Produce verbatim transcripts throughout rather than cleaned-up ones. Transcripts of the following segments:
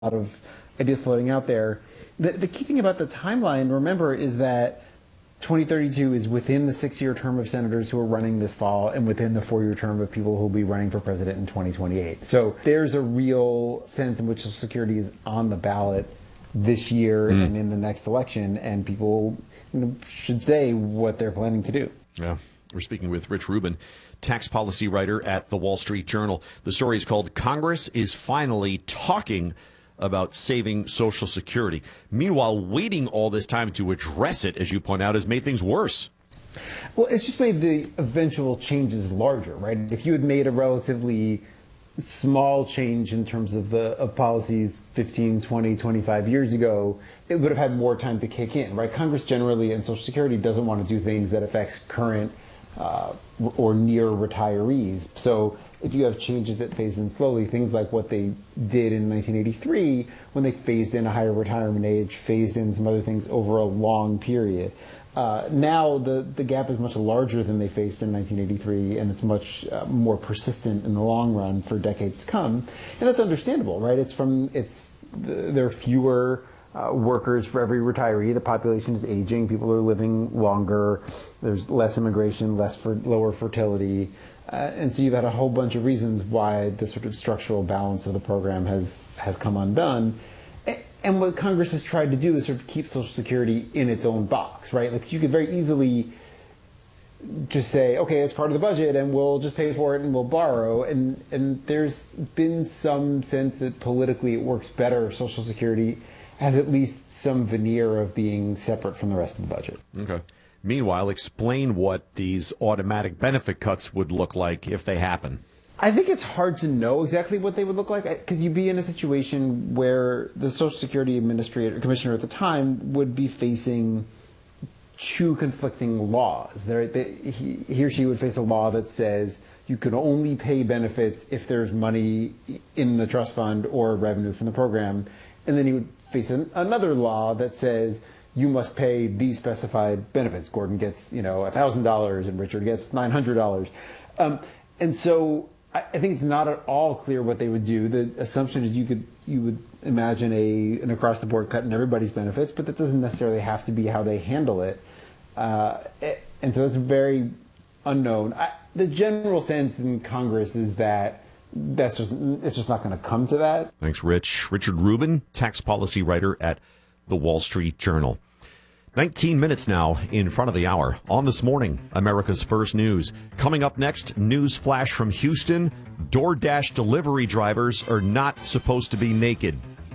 lot of ideas floating out there. The, the key thing about the timeline, remember, is that twenty thirty-two is within the six-year term of senators who are running this fall and within the four-year term of people who will be running for president in twenty twenty-eight. So there's a real sense in which Social Security is on the ballot this year mm. and in the next election, and people you know, should say what they're planning to do. Yeah. We're speaking with Rich Rubin, tax policy writer at The Wall Street Journal. The story is called Congress is Finally Talking About Saving Social Security. Meanwhile, waiting all this time to address it, as you point out, has made things worse. Well, it's just made the eventual changes larger, right? If you had made a relatively small change in terms of the of policies fifteen, twenty, twenty-five years ago, it would have had more time to kick in, right? Congress generally and Social Security doesn't want to do things that affects current uh, or near retirees. So if you have changes that phase in slowly, things like what they did in nineteen eighty-three when they phased in a higher retirement age, phased in some other things over a long period. Uh, now the, the gap is much larger than they faced in nineteen eighty-three, and it's much uh, more persistent in the long run for decades to come. And that's understandable, right? It's from, it's, there are fewer uh, workers for every retiree. The population is aging. People are living longer. There's less immigration, less for lower fertility. Uh, and so you've had a whole bunch of reasons why the sort of structural balance of the program has, has come undone. And what Congress has tried to do is sort of keep Social Security in its own box, right? Like, you could very easily just say, okay, it's part of the budget and we'll just pay for it and we'll borrow. And, and there's been some sense that politically it works better if Social Security has at least some veneer of being separate from the rest of the budget. Okay. Meanwhile, explain what these automatic benefit cuts would look like if they happen. I think it's hard to know exactly what they would look like, because you'd be in a situation where the Social Security Administrator, Commissioner at the time would be facing two conflicting laws. There, they, he, he or she would face a law that says you can only pay benefits if there's money in the trust fund or revenue from the program, and then he would face an, another law that says you must pay these specified benefits. Gordon gets, you know, one thousand dollars and Richard gets nine hundred dollars. Um, and so I think it's not at all clear what they would do. The assumption is you could you would imagine a an across the board cut in everybody's benefits, but that doesn't necessarily have to be how they handle it. Uh, and so it's very unknown. I, the general sense in Congress is that that's just it's just not going to come to that. Thanks, Rich. Richard Rubin, tax policy writer at The Wall Street Journal. nineteen minutes now in front of the hour on This Morning, America's First News. Coming up next, news flash from Houston. DoorDash delivery drivers are not supposed to be naked.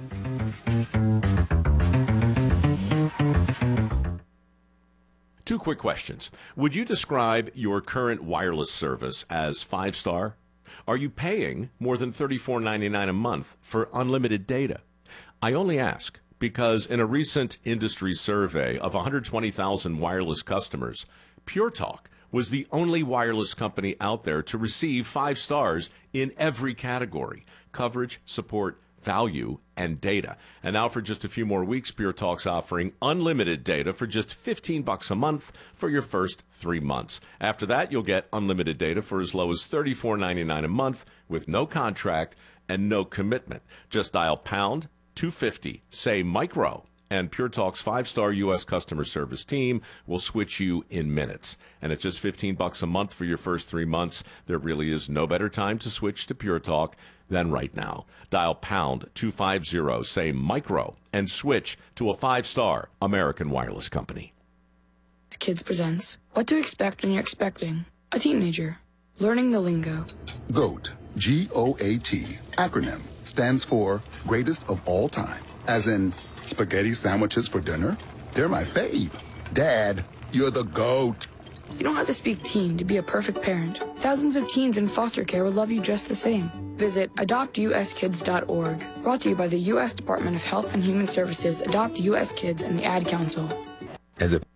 Two quick questions. Would you describe your current wireless service as five-star? Are you paying more than thirty-four ninety-nine a month for unlimited data? I only ask because in a recent industry survey of one hundred twenty thousand wireless customers, Pure Talk was the only wireless company out there to receive five stars in every category: coverage, support, value, and data. And now for just a few more weeks, Pure Talk's offering unlimited data for just fifteen bucks a month for your first three months. After that, you'll get unlimited data for as low as thirty-four ninety-nine a month with no contract and no commitment. Just dial pound two fifty, say micro, and Pure Talk's five-star U S customer service team will switch you in minutes. And at just fifteen bucks a month for your first three months, there really is no better time to switch to Pure Talk than right now. Dial pound two fifty, say micro, and switch to a five-star American wireless company. Kids presents What to Expect When You're Expecting a Teenager. Learning the lingo. GOAT, G O A T, acronym, stands for greatest of all time. As in, spaghetti sandwiches for dinner? They're my fave. Dad, you're the GOAT. You don't have to speak teen to be a perfect parent. Thousands of teens in foster care will love you just the same. Visit adopt u s kids dot org. Brought to you by the U S Department of Health and Human Services, Adopt U S Kids, and the Ad Council. As a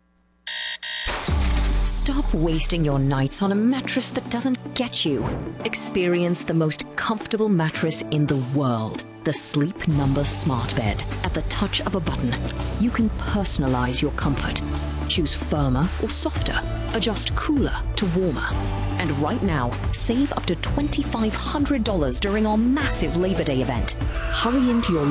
Stop wasting your nights on a mattress that doesn't get you. Experience the most comfortable mattress in the world. The Sleep Number Smart Bed. At the touch of a button, you can personalize your comfort. Choose firmer or softer. Adjust cooler to warmer. And right now, save up to two thousand five hundred dollars during our massive Labor Day event. Hurry into your